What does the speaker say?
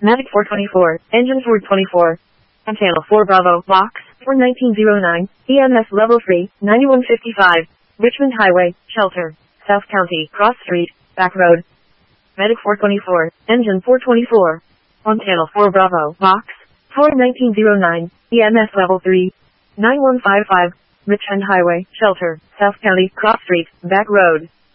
Mavic 424, engine 424. On channel 4 Bravo, box, 41909, EMS level 3, 9155, Richmond Highway, Shelter, South County, Cross Street, Back Road. Medic 424, engine 424. On channel 4 Bravo, box, 41909, EMS level 3, 9155, Richmond Highway, Shelter, South County, Cross Street, Back Road.